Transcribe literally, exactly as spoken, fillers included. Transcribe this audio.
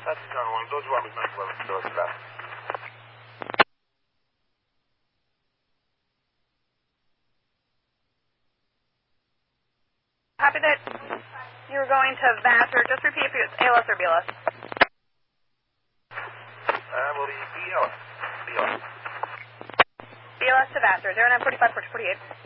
That's John one. Those are nine eleven. Those are that. Copy that. You were going to Vassar. Just repeat if it's A L S or B L S. Uh, will be B L S. B L S. B L S to Vassar. zero nine four five, four two four eight.